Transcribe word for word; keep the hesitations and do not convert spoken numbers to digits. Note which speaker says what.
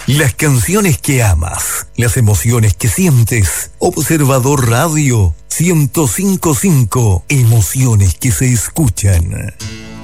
Speaker 1: Las canciones que amas, las emociones que sientes. Observador Radio ciento cinco punto cinco, emociones que se escuchan.